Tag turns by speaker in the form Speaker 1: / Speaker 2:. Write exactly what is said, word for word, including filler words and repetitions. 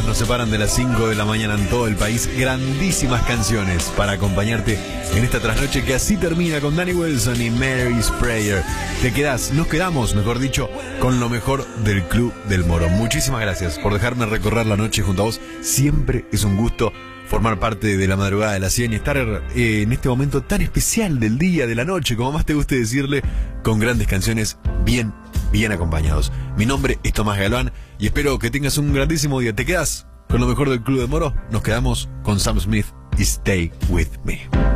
Speaker 1: nos separan de las cinco de la mañana en todo el país. Grandísimas canciones para acompañarte en esta trasnoche que así termina con Danny Wilson y Mary's Prayer. Te quedás, nos quedamos, mejor dicho, con lo mejor del Club del Moro. Muchísimas gracias por dejarme recorrer la noche junto a vos. Siempre es un gusto formar parte de la madrugada de la cien y estar eh, en este momento tan especial del día, de la noche, como más te guste decirle, con grandes canciones bien, bien acompañados. Mi nombre es Tomás Galván y espero que tengas un grandísimo día. ¿Te quedas con lo mejor del Club del Moro? Nos quedamos con Sam Smith y Stay With Me.